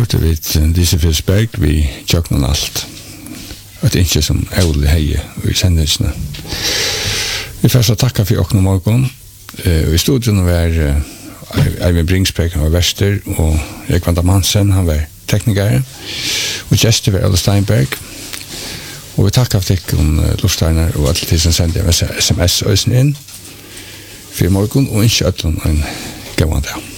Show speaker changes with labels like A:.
A: tog vi Lise Felsberg, vi tjøkner alt. Og det er ikke som ævlig heie i sendelsene. Vi først takker for åkne morgen. I studien var Eivind Bringsberg, han var verster, og Erik Vanda Mansen, han var tekniker, og gjester var Ølle Steinberg. Og vi takker for deg om Lofsteiner og alle til som sender SMS-øysen inn for morgen, og ikke øtlen en gammel dag.